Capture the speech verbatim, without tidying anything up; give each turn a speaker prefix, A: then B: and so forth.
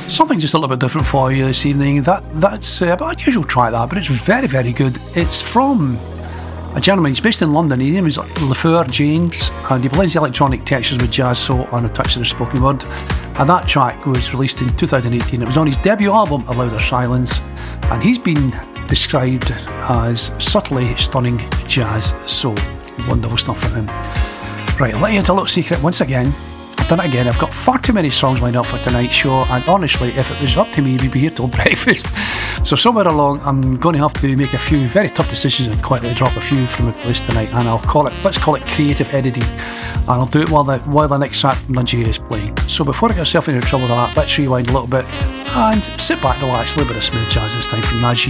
A: Something just a little bit different for you this evening. That That's uh, a bit unusual track, that, but it's very, very good. It's from a gentleman, he's based in London. His name is LaFleur James, and he blends electronic textures with jazz, soul, and a touch of the spoken word. And that track was released in two thousand eighteen. It was on his debut album, A Louder Silence, and he's been described as subtly stunning jazz soul. Wonderful stuff from him. Right, I'll let you into a little secret once again. I've done it again. I've got far too many songs lined up for tonight's show, and honestly, if it was up to me, we'd be here till breakfast. So somewhere along, I'm going to have to make a few very tough decisions and quietly drop a few from the list tonight, and I'll call it, let's call it creative editing, and I'll do it while the while the next track from Nudgy is playing. So before I get myself into trouble with that, let's rewind a little bit and sit back, relax, a little bit of smooth jazz this time from Nudgy.